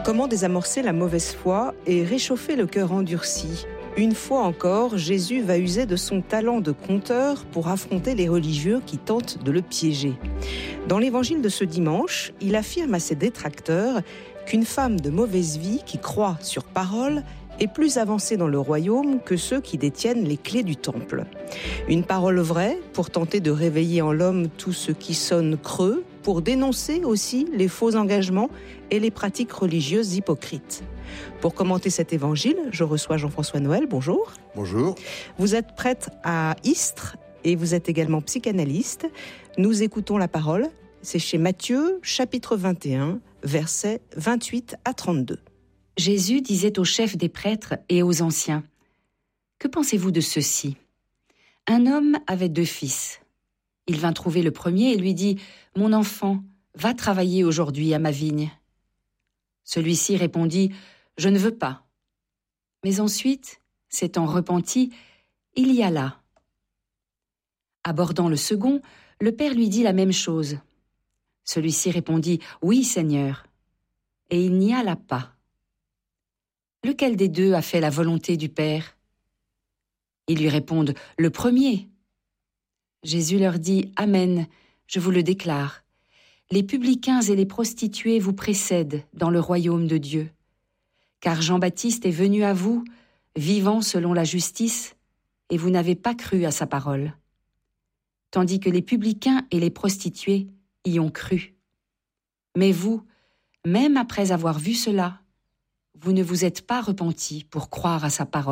Comment désamorcer la mauvaise foi et réchauffer le cœur endurci ? Une fois encore, Jésus va user de son talent de conteur pour affronter les religieux qui tentent de le piéger. Dans l'évangile de ce dimanche, il affirme à ses détracteurs qu'une femme de mauvaise vie qui croit sur parole est plus avancée dans le royaume que ceux qui détiennent les clés du temple. Une parole vraie pour tenter de réveiller en l'homme tout ce qui sonne creux, pour dénoncer aussi les faux engagements et les pratiques religieuses hypocrites. Pour commenter cet évangile, je reçois Jean-François Noël. Bonjour. Bonjour. Vous êtes prêtre à Istres et vous êtes également psychanalyste. Nous écoutons la parole. C'est chez Matthieu, chapitre 21, versets 28 à 32. Jésus disait aux chefs des prêtres et aux anciens : « Que pensez-vous de ceci ? Un homme avait 2 fils. Il vint trouver le premier et lui dit : « Mon enfant, va travailler aujourd'hui à ma vigne. » Celui-ci répondit : « Je ne veux pas. » Mais ensuite, s'étant repenti, il y alla. Abordant le second, le père lui dit la même chose. Celui-ci répondit : « Oui, Seigneur. » Et il n'y alla pas. Lequel des 2 a fait la volonté du Père ? Ils lui répondent : « Le premier. » Jésus leur dit : « Amen, je vous le déclare. Les publicains et les prostituées vous précèdent dans le royaume de Dieu. Car Jean-Baptiste est venu à vous, vivant selon la justice, et vous n'avez pas cru à sa parole. Tandis que les publicains et les prostituées y ont cru. Mais vous, même après avoir vu cela, vous ne vous êtes pas repentis pour croire à sa parole. »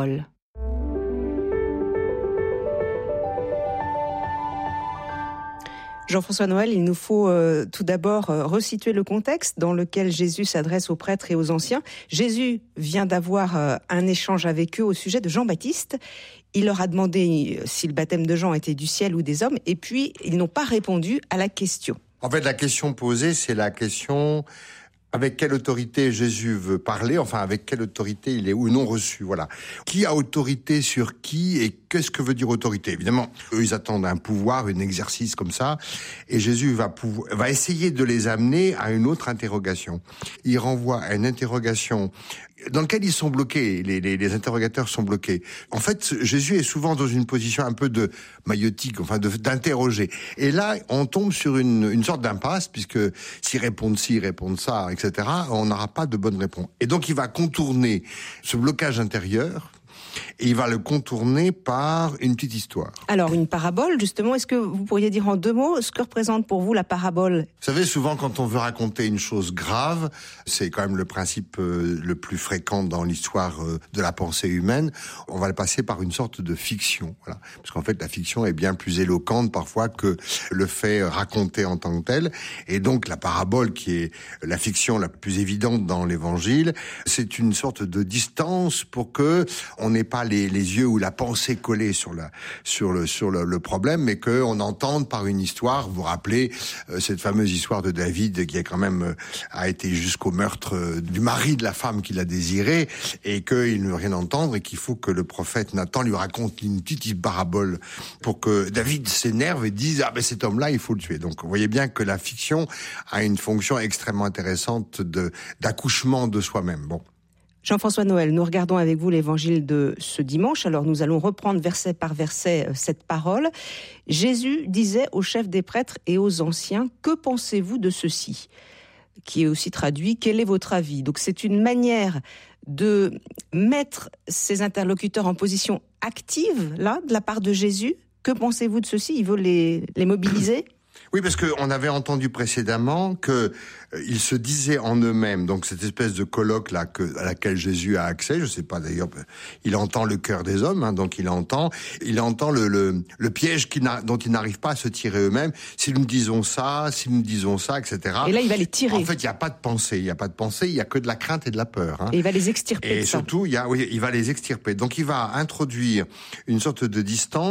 Jean-François Noël, il nous faut tout d'abord resituer le contexte dans lequel Jésus s'adresse aux prêtres et aux anciens. Jésus vient d'avoir un échange avec eux au sujet de Jean-Baptiste. Il leur a demandé si le baptême de Jean était du ciel ou des hommes, et puis ils n'ont pas répondu à la question. En fait, la question posée, c'est la question avec quelle autorité Jésus veut parler, enfin avec quelle autorité il est ou non reçu, voilà. Qui a autorité sur qui et qu'est-ce que veut dire autorité ? Évidemment, eux ils attendent un pouvoir, un exercice comme ça, et Jésus va essayer de les amener à une autre interrogation. Il renvoie à une interrogation dans laquelle ils sont bloqués, les interrogateurs sont bloqués. En fait, Jésus est souvent dans une position un peu de maïotique, enfin d'interroger. Et là, on tombe sur une sorte d'impasse, puisque s'ils répondent ci, ils répondent ça, etc., on n'aura pas de bonne réponse. Et donc, il va contourner ce blocage intérieur, et il va le contourner par une petite histoire. Alors, une parabole, justement, est-ce que vous pourriez dire en 2 mots ce que représente pour vous la parabole ? Vous savez, souvent, quand on veut raconter une chose grave, c'est quand même le principe le plus fréquent dans l'histoire de la pensée humaine, on va le passer par une sorte de fiction. Voilà. Parce qu'en fait, la fiction est bien plus éloquente parfois que le fait raconté en tant que tel. Et donc, la parabole, qui est la fiction la plus évidente dans l'Évangile, c'est une sorte de distance pour que on n'ait pas les yeux ou la pensée collée sur le problème, mais qu'on entende par une histoire. Vous vous rappelez cette fameuse histoire de David qui a été jusqu'au meurtre du mari de la femme qu'il a désirée, et qu'il ne veut rien entendre, et qu'il faut que le prophète Nathan lui raconte une petite parabole pour que David s'énerve et dise : ah ben cet homme-là, il faut le tuer. Donc vous voyez bien que la fiction a une fonction extrêmement intéressante d'accouchement de soi-même. Bon. Jean-François Noël, nous regardons avec vous l'évangile de ce dimanche. Alors nous allons reprendre verset par verset cette parole. Jésus disait aux chefs des prêtres et aux anciens : « Que pensez-vous de ceci ?» qui est aussi traduit « Quel est votre avis ?» Donc c'est une manière de mettre ses interlocuteurs en position active, là, de la part de Jésus. Que pensez-vous de ceci ? Il veut les mobiliser ? Oui, parce qu'on avait entendu précédemment que ils se disaient en eux-mêmes, donc cette espèce de colloque là à laquelle Jésus a accès, je sais pas d'ailleurs, il entend le cœur des hommes, hein, donc il entend le piège dont ils n'arrivent pas à se tirer eux-mêmes. Si nous disons ça, etc. Et là, il va les tirer. En fait, il n'y a pas de pensée, il y a que de la crainte et de la peur. Hein. Et il va les extirper. Et surtout, il va les extirper. Donc, il va introduire une sorte de distance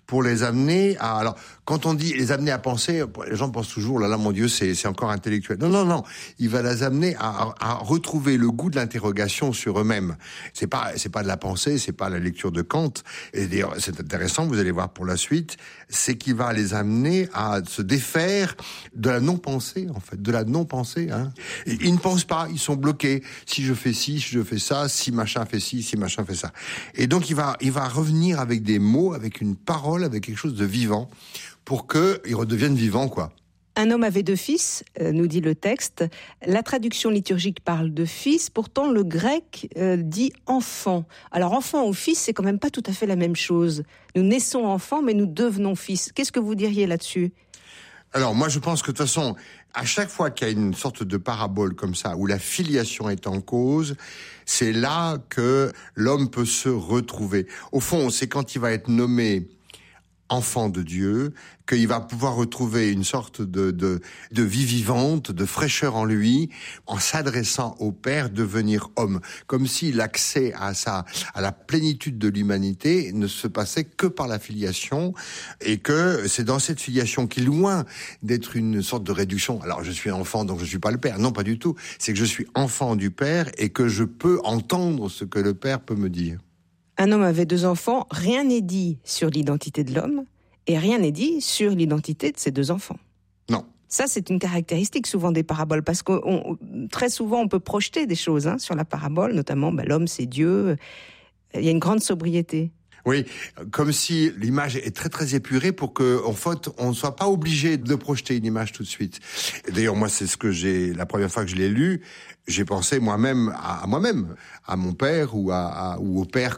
pour les amener à... Alors, quand on dit les amener à penser, les gens pensent toujours, là, mon Dieu, c'est encore intellectuel. Non. Il va les amener à retrouver le goût de l'interrogation sur eux-mêmes. C'est pas de la pensée, c'est pas la lecture de Kant. Et d'ailleurs, c'est intéressant, vous allez voir pour la suite, c'est qu'il va les amener à se défaire de la non-pensée, en fait, de la non-pensée, hein. Et ils ne pensent pas, ils sont bloqués. Si je fais ci, si je fais ça, si machin fait ci, si machin fait ça. Et donc, il va revenir avec des mots, avec une parole, avec quelque chose de vivant, pour qu'ils redeviennent vivants, quoi. Un homme avait 2 fils, nous dit le texte. La traduction liturgique parle de fils, pourtant le grec dit enfant. Alors enfant ou fils, c'est quand même pas tout à fait la même chose. Nous naissons enfants, mais nous devenons fils. Qu'est-ce que vous diriez là-dessus ? Alors moi je pense que de toute façon, à chaque fois qu'il y a une sorte de parabole comme ça, où la filiation est en cause, c'est là que l'homme peut se retrouver. Au fond, c'est quand il va être nommé enfant de Dieu, qu'il va pouvoir retrouver une sorte de vie vivante, de fraîcheur en lui, en s'adressant au Père, devenir homme. Comme si l'accès à la plénitude de l'humanité ne se passait que par la filiation, et que c'est dans cette filiation qui, loin d'être une sorte de réduction, alors je suis enfant donc je suis pas le Père, non pas du tout, c'est que je suis enfant du Père et que je peux entendre ce que le Père peut me dire. Un homme avait 2 enfants, rien n'est dit sur l'identité de l'homme et rien n'est dit sur l'identité de ses 2 enfants. Non. Ça, c'est une caractéristique souvent des paraboles, parce que très souvent, on peut projeter des choses sur la parabole, notamment l'homme, c'est Dieu. Il y a une grande sobriété. Oui, comme si l'image est très très épurée pour que, en fait, on ne soit pas obligé de projeter une image tout de suite. Et d'ailleurs, moi, c'est ce que la première fois que je l'ai lu, j'ai pensé moi-même, à mon père ou au père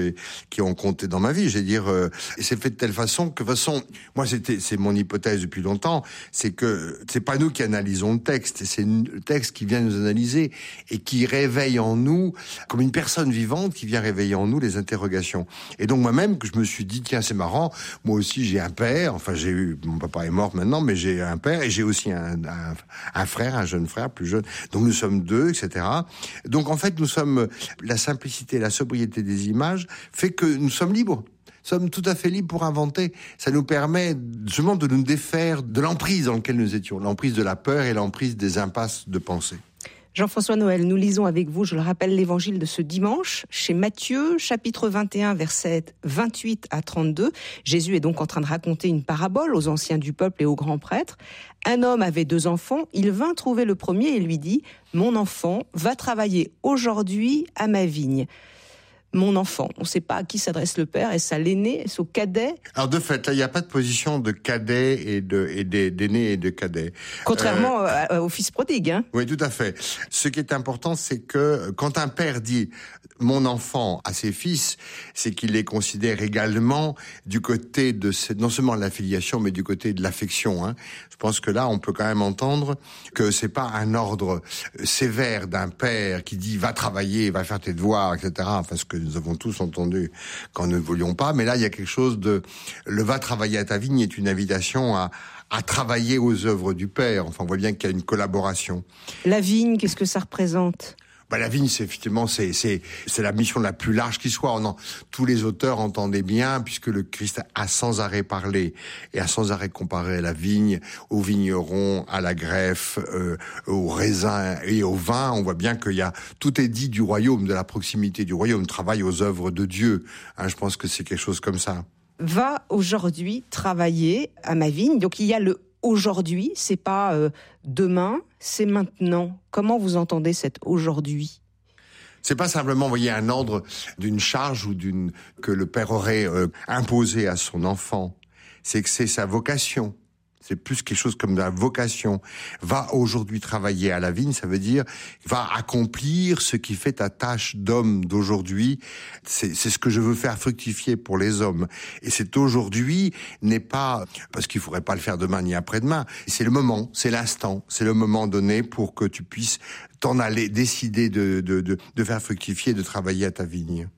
qui ont compté dans ma vie. J'ai dire, c'est fait de telle façon que, de toute façon, moi, c'est mon hypothèse depuis longtemps, c'est que c'est pas nous qui analysons le texte, c'est le texte qui vient nous analyser et qui réveille en nous, comme une personne vivante qui vient réveiller en nous les interrogations. Et donc moi-même, que je me suis dit, tiens, c'est marrant, moi aussi j'ai un père, enfin mon papa est mort maintenant, mais j'ai un père et j'ai aussi un frère, un jeune frère, plus jeune. Donc nous sommes 2, etc. Donc en fait, la simplicité, la sobriété des images fait que nous sommes libres. Nous sommes tout à fait libres pour inventer. Ça nous permet justement de nous défaire de l'emprise dans laquelle nous étions, l'emprise de la peur et l'emprise des impasses de pensée. Jean-François Noël, nous lisons avec vous, je le rappelle, l'évangile de ce dimanche, chez Matthieu, chapitre 21, versets 28 à 32. Jésus est donc en train de raconter une parabole aux anciens du peuple et aux grands prêtres. Un homme avait 2 enfants, il vint trouver le premier et lui dit « Mon enfant, va travailler aujourd'hui à ma vigne ». Mon enfant, on ne sait pas à qui s'adresse le père, est-ce à l'aîné, est-ce au cadet ? Alors de fait, là, il n'y a pas de position de cadet et d'aîné et de cadet. Contrairement au fils prodigue, hein ? Oui, tout à fait. Ce qui est important, c'est que quand un père dit « mon enfant » à ses fils, c'est qu'il les considère également du côté de non seulement de la filiation, mais du côté de l'affection, hein. Je pense que là, on peut quand même entendre que c'est pas un ordre sévère d'un père qui dit « va travailler, va faire tes devoirs », etc., enfin, ce que nous avons tous entendu quand nous ne voulions pas. Mais là, il y a quelque chose de... Le « va travailler à ta vigne » est une invitation à travailler aux œuvres du Père. Enfin, on voit bien qu'il y a une collaboration. La vigne, qu'est-ce que ça représente ? La vigne, c'est effectivement, c'est la mission la plus large qui soit. Tous les auteurs entendaient bien, puisque le Christ a sans arrêt parlé et a sans arrêt comparé la vigne, aux vignerons, à la greffe, aux raisins et au vin. On voit bien tout est dit du royaume, de la proximité du royaume, travail aux œuvres de Dieu. Je pense que c'est quelque chose comme ça. Va aujourd'hui travailler à ma vigne. Donc il y a le aujourd'hui, c'est pas demain, c'est maintenant. Comment vous entendez cet aujourd'hui ? C'est pas simplement, vous voyez, un ordre d'une charge ou que le père aurait imposé à son enfant. C'est que c'est sa vocation. C'est plus quelque chose comme de la vocation. Va aujourd'hui travailler à la vigne, ça veut dire va accomplir ce qui fait ta tâche d'homme d'aujourd'hui. C'est ce que je veux faire fructifier pour les hommes. Et cet aujourd'hui n'est pas parce qu'il faudrait pas le faire demain ni après-demain. C'est le moment, c'est l'instant, c'est le moment donné pour que tu puisses t'en aller, décider de faire fructifier, de travailler à ta vigne.